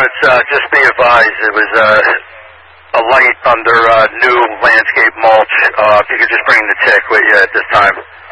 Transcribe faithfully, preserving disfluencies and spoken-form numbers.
units, uh, just be advised, it was uh, a light under uh, new landscape mulch. Uh, if you could just bring the tick with you at this time.